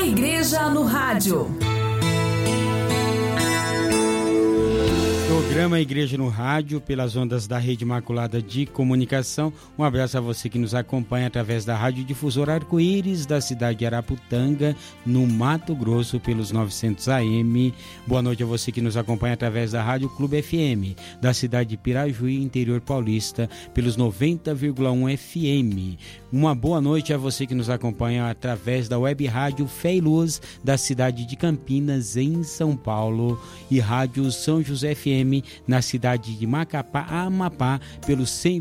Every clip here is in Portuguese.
Igreja no Rádio. Programa Igreja no Rádio, pelas ondas da Rede Imaculada de Comunicação. Um abraço a você que nos acompanha através da Rádio Difusora Arco-Íris, da cidade de Araputanga, no Mato Grosso, pelos 900 AM. Boa noite a você que nos acompanha através da Rádio Clube FM, da cidade de Pirajuí, interior paulista, pelos 90,1 FM. Uma boa noite a você que nos acompanha através da Web Rádio Fé e Luz, da cidade de Campinas, em São Paulo, e Rádio São José FM, na cidade de Macapá, Amapá, pelo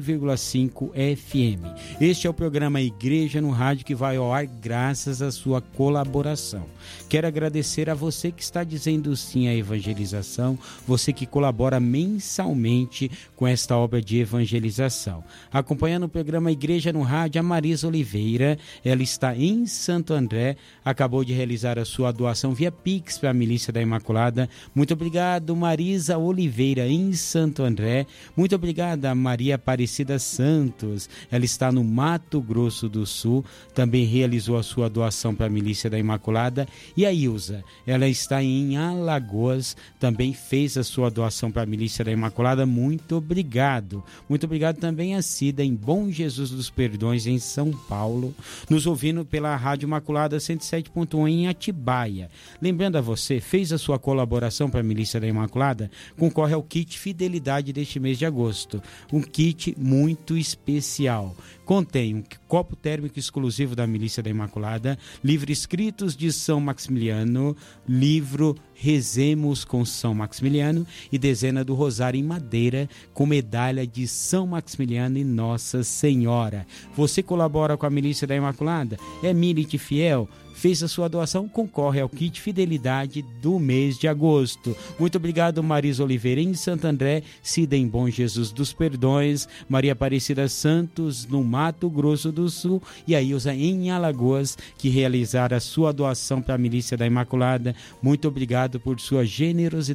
100,5 FM. Este é o programa Igreja no Rádio, que vai ao ar graças à sua colaboração. Quero agradecer a você que está dizendo sim à evangelização, você que colabora mensalmente com esta obra de evangelização. Acompanhando o programa Igreja no Rádio, a Marisa Oliveira, ela está em Santo André, acabou de realizar a sua doação via Pix para a Milícia da Imaculada. Muito obrigado, Marisa Oliveira, em Santo André. Muito obrigada, Maria Aparecida Santos, ela está no Mato Grosso do Sul, também realizou a sua doação para a Milícia da Imaculada. E a Ilza, ela está em Alagoas, também fez a sua doação para a Milícia da Imaculada. Muito obrigado. Muito obrigado também a Cida, em Bom Jesus dos Perdões, em São Paulo, nos ouvindo pela Rádio Imaculada 107.1 em Atibaia. Lembrando a você, fez a sua colaboração para a Milícia da Imaculada, concorre ao kit Fidelidade deste mês de agosto. Um kit muito especial. Contém um copo térmico exclusivo da Milícia da Imaculada, livro Escritos de São Maximiliano, livro Rezemos com São Maximiliano e dezena do Rosário em madeira com medalha de São Maximiliano e Nossa Senhora. Você colabora com a Milícia da Imaculada? É milite fiel? Fez a sua doação, concorre ao kit Fidelidade do mês de agosto. Muito obrigado, Marisa Oliveira, em Santo André, Cida em Bom Jesus dos Perdões, Maria Aparecida Santos, no Mato Grosso do Sul, e a Ilza em Alagoas, que realizaram a sua doação para a Milícia da Imaculada. Muito obrigado por sua generosidade